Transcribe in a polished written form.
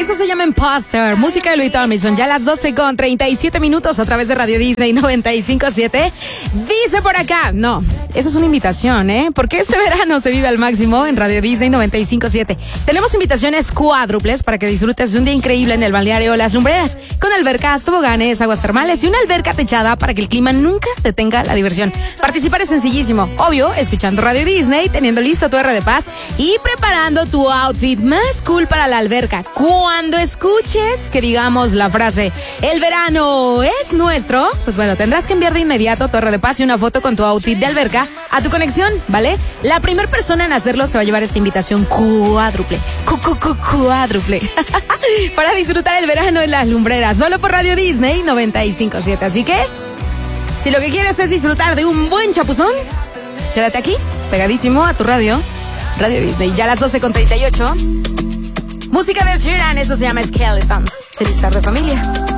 Esto se llama Imposter, música de Louis Tomlinson, ya a las 12:37 a través de Radio Disney 95.7. Dice por acá, no, esa es una invitación, porque este verano se vive al máximo en Radio Disney 95.7. Tenemos invitaciones cuádruples para que disfrutes de un día increíble en el balneario Las Lumbreras, con albercas, toboganes, aguas termales y una alberca techada para que el clima nunca detenga la diversión. Participar es sencillísimo, obvio, escuchando Radio Disney, teniendo listo tu R de paz y preparando tu outfit más cool para la alberca. Cuando escuches que digamos la frase "el verano es nuestro", pues bueno, tendrás que enviar de inmediato tu R de paz y una foto con tu outfit de alberca a tu conexión, ¿vale? La primera persona en hacerlo se va a llevar esta invitación cuádruple. Cuádruple. Para disfrutar el verano en Las Lumbreras, solo por Radio Disney 95.7. Así que, si lo que quieres es disfrutar de un buen chapuzón, quédate aquí, pegadísimo a tu radio Disney. Ya a las 12:38. Música de Sheeran, eso se llama Skeletons. Feliz tarde, familia.